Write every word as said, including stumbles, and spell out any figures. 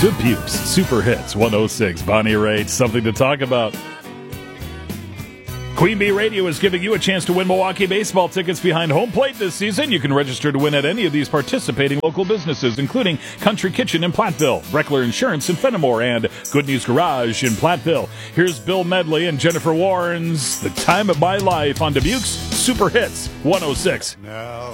Dubuque's Super Hits one oh six. Bonnie Raitt, something to talk about. Queen Bee Radio is giving you a chance to win Milwaukee baseball tickets behind home plate this season. You can register to win at any of these participating local businesses, including Country Kitchen in Platteville, Breckler Insurance in Fenimore, and Good News Garage in Platteville. Here's Bill Medley and Jennifer Warren's The Time of My Life on Dubuque's Super Hits one oh six. Now